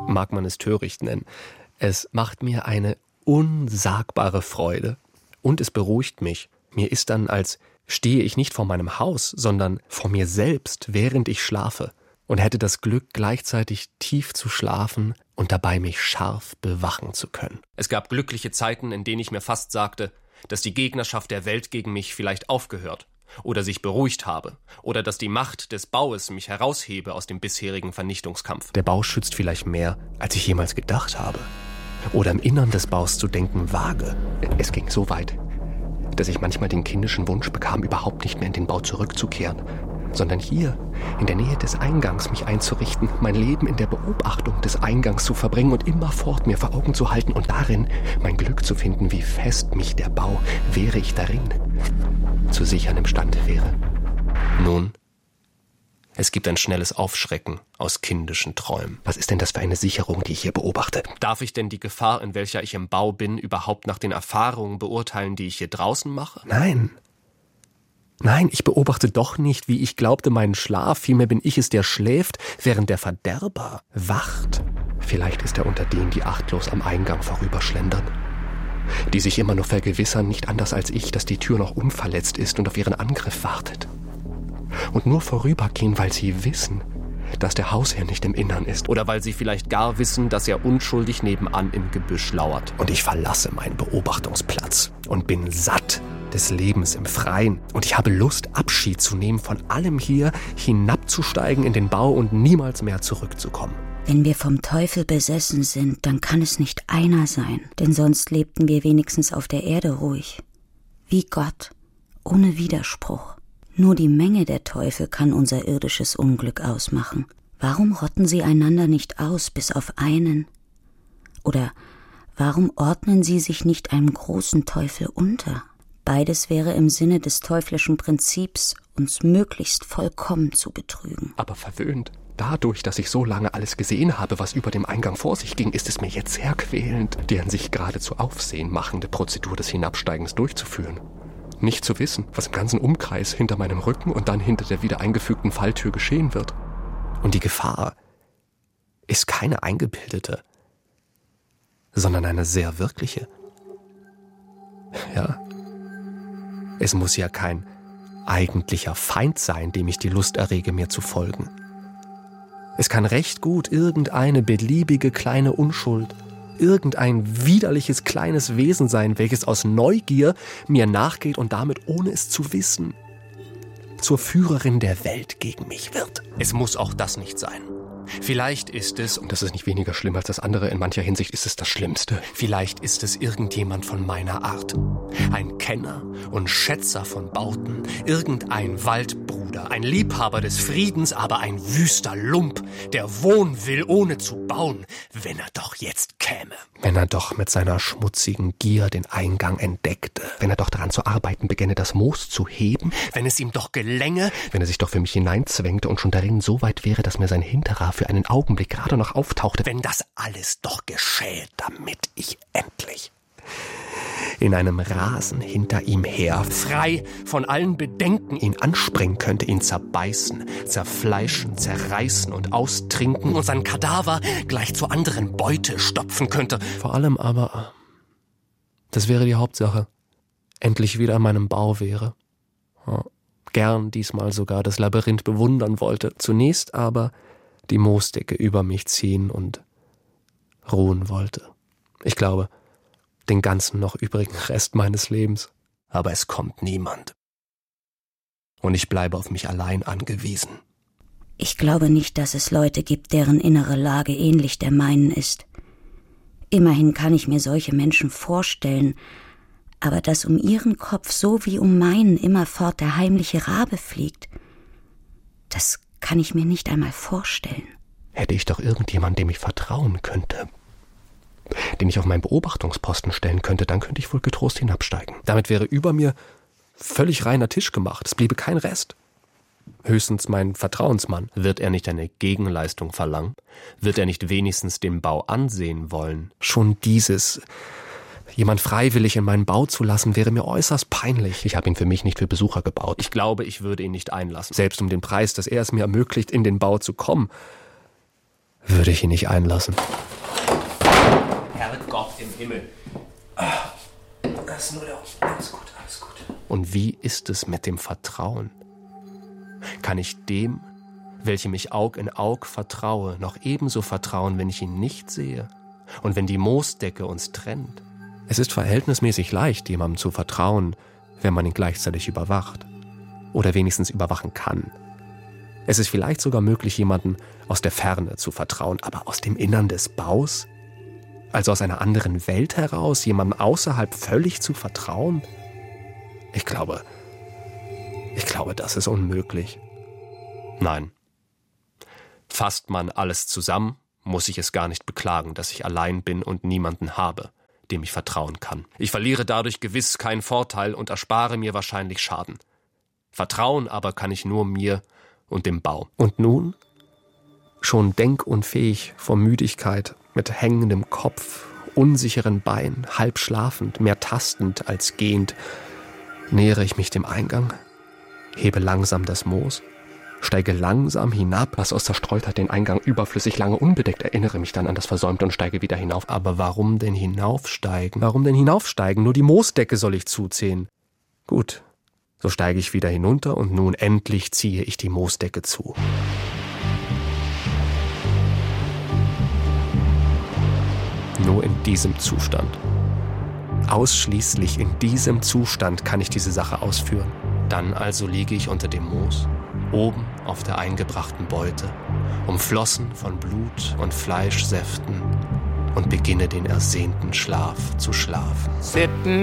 mag man es töricht nennen. Es macht mir eine unsagbare Freude. Und es beruhigt mich. Mir ist dann, als stehe ich nicht vor meinem Haus, sondern vor mir selbst, während ich schlafe. Und hätte das Glück, gleichzeitig tief zu schlafen und dabei mich scharf bewachen zu können. Es gab glückliche Zeiten, in denen ich mir fast sagte, dass die Gegnerschaft der Welt gegen mich vielleicht aufgehört oder sich beruhigt habe oder dass die Macht des Baues mich heraushebe aus dem bisherigen Vernichtungskampf. Der Bau schützt vielleicht mehr, als ich jemals gedacht habe. Oder im Innern des Baus zu denken wage. Es ging so weit, dass ich manchmal den kindischen Wunsch bekam, überhaupt nicht mehr in den Bau zurückzukehren, sondern hier, in der Nähe des Eingangs mich einzurichten, mein Leben in der Beobachtung des Eingangs zu verbringen und immerfort mir vor Augen zu halten und darin mein Glück zu finden, wie fest mich der Bau, wäre ich darin, zu sichern imstande wäre. Nun, es gibt ein schnelles Aufschrecken aus kindischen Träumen. Was ist denn das für eine Sicherung, die ich hier beobachte? Darf ich denn die Gefahr, in welcher ich im Bau bin, überhaupt nach den Erfahrungen beurteilen, die ich hier draußen mache? Nein, ich beobachte doch nicht, wie ich glaubte, meinen Schlaf. Vielmehr bin ich es, der schläft, während der Verderber wacht. Vielleicht ist er unter denen, die achtlos am Eingang vorüberschlendern. Die sich immer nur vergewissern, nicht anders als ich, dass die Tür noch unverletzt ist und auf ihren Angriff wartet. Und nur vorübergehen, weil sie wissen, dass der Hausherr nicht im Innern ist. Oder weil sie vielleicht gar wissen, dass er unschuldig nebenan im Gebüsch lauert. Und ich verlasse meinen Beobachtungsplatz und bin satt des Lebens im Freien. Und ich habe Lust, Abschied zu nehmen von allem hier, hinabzusteigen in den Bau und niemals mehr zurückzukommen. Wenn wir vom Teufel besessen sind, dann kann es nicht einer sein, denn sonst lebten wir wenigstens auf der Erde ruhig. Wie Gott, ohne Widerspruch. Nur die Menge der Teufel kann unser irdisches Unglück ausmachen. Warum rotten sie einander nicht aus, bis auf einen? Oder warum ordnen sie sich nicht einem großen Teufel unter? Beides wäre im Sinne des teuflischen Prinzips, uns möglichst vollkommen zu betrügen. Aber verwöhnt. Dadurch, dass ich so lange alles gesehen habe, was über dem Eingang vor sich ging, ist es mir jetzt sehr quälend, die an sich geradezu Aufsehen machende Prozedur des Hinabsteigens durchzuführen. Nicht zu wissen, was im ganzen Umkreis hinter meinem Rücken und dann hinter der wieder eingefügten Falltür geschehen wird. Und die Gefahr ist keine eingebildete, sondern eine sehr wirkliche. Ja, es muss ja kein eigentlicher Feind sein, dem ich die Lust errege, mir zu folgen. Es kann recht gut irgendeine beliebige kleine Unschuld, irgendein widerliches kleines Wesen sein, welches aus Neugier mir nachgeht und damit, ohne es zu wissen, zur Führerin der Welt gegen mich wird. Es muss auch das nicht sein. Vielleicht ist es, und das ist nicht weniger schlimm als das andere, in mancher Hinsicht ist es das Schlimmste, vielleicht ist es irgendjemand von meiner Art. Ein Kenner und Schätzer von Bauten, irgendein Waldbruder, ein Liebhaber des Friedens, aber ein wüster Lump, der wohnen will, ohne zu bauen, wenn er doch jetzt käme. Wenn er doch mit seiner schmutzigen Gier den Eingang entdeckte, wenn er doch daran zu arbeiten begänne, das Moos zu heben, wenn es ihm doch gelänge, wenn er sich doch für mich hineinzwängte und schon darin so weit wäre, dass mir sein Hinterer für einen Augenblick gerade noch auftauchte, wenn das alles doch geschähe, damit ich endlich in einem Rasen hinter ihm her, frei von allen Bedenken, ihn anspringen könnte, ihn zerbeißen, zerfleischen, zerreißen und austrinken und sein Kadaver gleich zur anderen Beute stopfen könnte. Vor allem aber, das wäre die Hauptsache, endlich wieder in meinem Bau wäre. Ja, gern diesmal sogar das Labyrinth bewundern wollte, zunächst aber die Moosdecke über mich ziehen und ruhen wollte. Ich glaube, den ganzen noch übrigen Rest meines Lebens. Aber es kommt niemand. Und ich bleibe auf mich allein angewiesen. Ich glaube nicht, dass es Leute gibt, deren innere Lage ähnlich der meinen ist. Immerhin kann ich mir solche Menschen vorstellen, aber dass um ihren Kopf so wie um meinen immerfort der heimliche Rabe fliegt, das kann ich mir nicht einmal vorstellen. Hätte ich doch irgendjemand, dem ich vertrauen könnte, den ich auf meinen Beobachtungsposten stellen könnte, dann könnte ich wohl getrost hinabsteigen. Damit wäre über mir völlig reiner Tisch gemacht. Es bliebe kein Rest. Höchstens mein Vertrauensmann. Wird er nicht eine Gegenleistung verlangen? Wird er nicht wenigstens den Bau ansehen wollen? Schon dieses, jemand freiwillig in meinen Bau zu lassen, wäre mir äußerst peinlich. Ich habe ihn für mich nicht für Besucher gebaut. Ich glaube, ich würde ihn nicht einlassen. Selbst um den Preis, dass er es mir ermöglicht, in den Bau zu kommen. würde ich ihn nicht einlassen. Herrgott im Himmel. Das ist nur alles gut, alles gut. Und wie ist es mit dem Vertrauen? Kann ich dem, welchem ich Aug in Aug vertraue, noch ebenso vertrauen, wenn ich ihn nicht sehe und wenn die Moosdecke uns trennt? Es ist verhältnismäßig leicht, jemandem zu vertrauen, wenn man ihn gleichzeitig überwacht. Oder wenigstens überwachen kann. Es ist vielleicht sogar möglich, jemandem aus der Ferne zu vertrauen, aber aus dem Innern des Baus? Also aus einer anderen Welt heraus, jemandem außerhalb völlig zu vertrauen? Ich glaube, das ist unmöglich. Nein. Fasst man alles zusammen, muss ich es gar nicht beklagen, dass ich allein bin und niemanden habe, dem ich vertrauen kann. Ich verliere dadurch gewiss keinen Vorteil und erspare mir wahrscheinlich Schaden. Vertrauen aber kann ich nur mir und dem Bau. Und nun, schon denkunfähig vor Müdigkeit, mit hängendem Kopf, unsicheren Beinen, halb schlafend, mehr tastend als gehend, nähere ich mich dem Eingang, hebe langsam das Moos, steige langsam hinab, lasse aus Zerstreutheit den Eingang überflüssig lange unbedeckt, erinnere mich dann an das Versäumte und steige wieder hinauf. Aber warum denn hinaufsteigen? Warum denn hinaufsteigen? Nur die Moosdecke soll ich zuzählen. Gut, so steige ich wieder hinunter und nun endlich ziehe ich die Moosdecke zu. Nur in diesem Zustand, ausschließlich in diesem Zustand kann ich diese Sache ausführen. Dann also liege ich unter dem Moos, oben auf der eingebrachten Beute, umflossen von Blut und Fleischsäften und beginne den ersehnten Schlaf zu schlafen.